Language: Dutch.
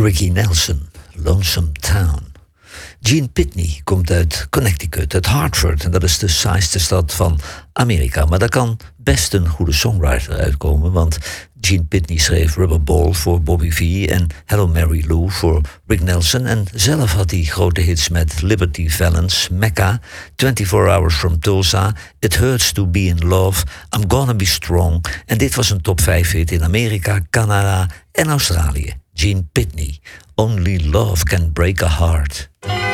Ricky Nelson, Lonesome Town. Gene Pitney komt uit Connecticut, uit Hartford. En dat is de saaiste stad van Amerika. Maar daar kan best een goede songwriter uitkomen. Want Gene Pitney schreef Rubber Ball voor Bobby V. En Hello Mary Lou voor Rick Nelson. En zelf had hij grote hits met Liberty Valance, Mecca, 24 Hours from Tulsa, It Hurts to Be in Love, I'm Gonna Be Strong. En dit was een top 5 hit in Amerika, Canada en Australië. Gene Pitney, Only Love Can Break a Heart.